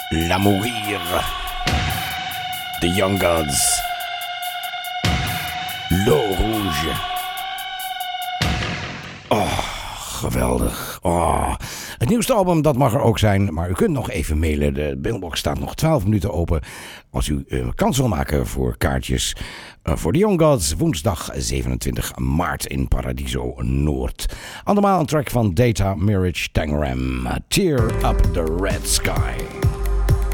La Mourir. The Young Gods. L'Eau Rouge. Oh, geweldig. Oh. Het nieuwste album, dat mag er ook zijn. Maar u kunt nog even mailen. De mailbox staat nog 12 minuten open. Als u kans wil maken voor kaartjes voor The Young Gods. Woensdag 27 maart in Paradiso Noord. Andermaal een track van Data Mirage Tangram. Tear Up the Red Sky.